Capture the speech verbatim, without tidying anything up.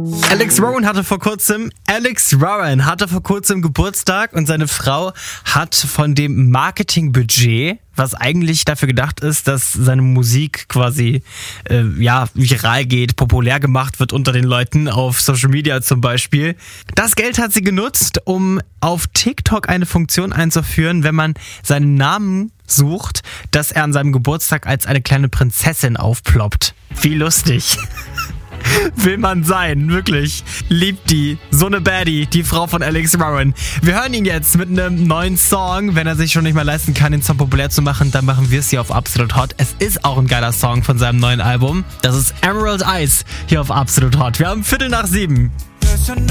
Alex Warren hatte vor kurzem, Alex Warren hatte vor kurzem Geburtstag und seine Frau hat von dem Marketingbudget, was eigentlich dafür gedacht ist, dass seine Musik quasi äh, ja viral geht, populär gemacht wird unter den Leuten auf Social Media zum Beispiel. Das Geld hat sie genutzt, um auf TikTok eine Funktion einzuführen, wenn man seinen Namen sucht, dass er an seinem Geburtstag als eine kleine Prinzessin aufploppt. Wie lustig. Will man sein, wirklich. Liebt die. So eine Baddie, die Frau von Alex Warren. Wir hören ihn jetzt mit einem neuen Song. Wenn er sich schon nicht mehr leisten kann, den Song populär zu machen, dann machen wir es hier auf Absolut Hot. Es ist auch ein geiler Song von seinem neuen Album. Das ist Emerald Eyes hier auf Absolut Hot. Wir haben Viertel nach sieben.